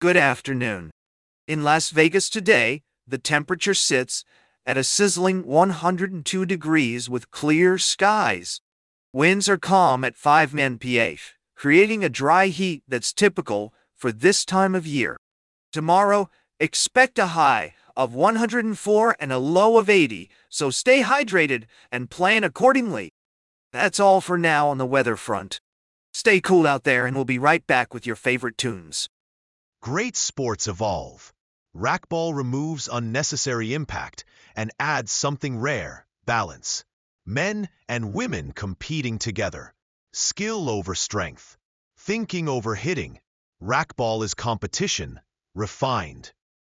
Good afternoon. In Las Vegas today, the temperature sits at a sizzling 102 degrees with clear skies. Winds are calm at 5 mph, creating a dry heat that's typical for this time of year. Tomorrow, expect a high of 104 and a low of 80, so stay hydrated and plan accordingly. That's all for now on the weather front. Stay cool out there and we'll be right back with your favorite tunes. Great sports evolve. Racquetball removes unnecessary impact and adds something rare, balance. Men and women competing together. Skill over strength. Thinking over hitting. Racquetball is competition, refined.